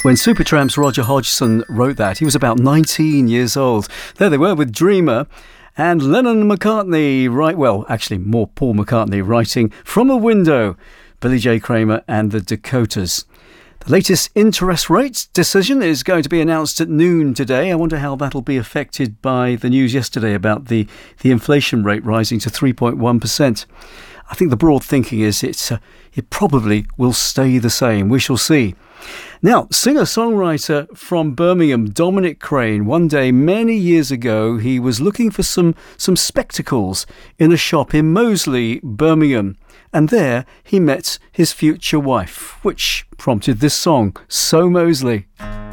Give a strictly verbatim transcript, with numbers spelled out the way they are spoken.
When Supertramp's Roger Hodgson wrote that, he was about nineteen years old. There they were with Dreamer. And Lennon and McCartney, right, well, actually more Paul McCartney, writing From a Window, Billy J. Kramer and the Dakotas. The latest interest rate decision is going to be announced at noon today. I wonder how that'll be affected by the news yesterday about the, the inflation rate rising to three point one percent. I think the broad thinking is it's, uh, it probably will stay the same. We shall see. Now, singer-songwriter from Birmingham, Dominic Crane, one day many years ago, he was looking for some, some spectacles in a shop in Moseley, Birmingham. And there he met his future wife, which prompted this song, So Moseley.